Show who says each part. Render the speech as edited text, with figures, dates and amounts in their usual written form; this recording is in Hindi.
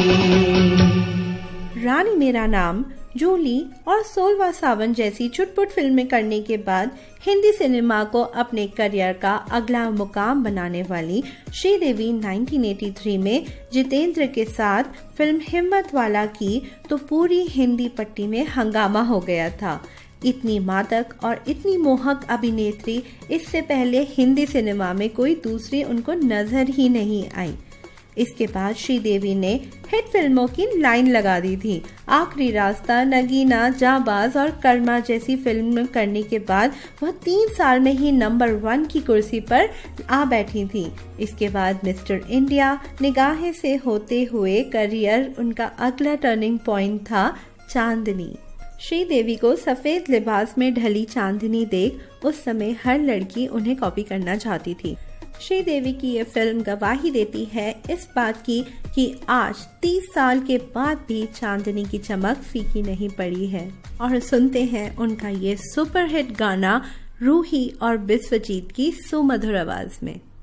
Speaker 1: रानी मेरा नाम, जूली और 16वां सावन जैसी चुटपुट फिल्में करने के बाद हिंदी सिनेमा को अपने करियर का अगला मुकाम बनाने वाली श्रीदेवी 1983 में जितेंद्र के साथ फिल्म हिम्मत वाला की तो पूरी हिंदी पट्टी में हंगामा हो गया था। इतनी मादक और इतनी मोहक अभिनेत्री इससे पहले हिंदी सिनेमा में कोई दूसरी उनको नजर ही नहीं आई। इसके बाद श्रीदेवी ने हिट फिल्मों की लाइन लगा दी थी। आखिरी रास्ता, नगीना, जाबाज और कर्मा जैसी फिल्म करने के बाद वह 3 साल में ही नंबर 1 की कुर्सी पर आ बैठी थी। इसके बाद मिस्टर इंडिया, निगाहें से होते हुए करियर उनका अगला टर्निंग पॉइंट था चांदनी। श्रीदेवी को सफेद लिबास में ढली चांदनी देख उस समय हर लड़की उन्हें कॉपी करना चाहती थी। श्रीदेवी की ये फिल्म गवाही देती है इस बात की कि आज 30 साल के बाद भी चांदनी की चमक फीकी नहीं पड़ी है। और सुनते हैं उनका ये सुपरहिट गाना रूही और बिस्वजीत की सुमधुर आवाज में।